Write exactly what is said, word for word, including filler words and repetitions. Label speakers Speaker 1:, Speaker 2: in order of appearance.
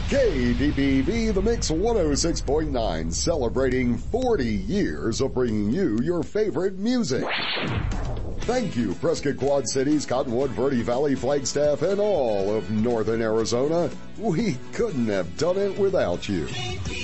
Speaker 1: K D B V, The Mix one oh six point nine, celebrating forty years of bringing you your favorite music. Thank you, Prescott Quad Cities, Cottonwood, Verde Valley, Flagstaff, and all of Northern Arizona. We couldn't have done it without you.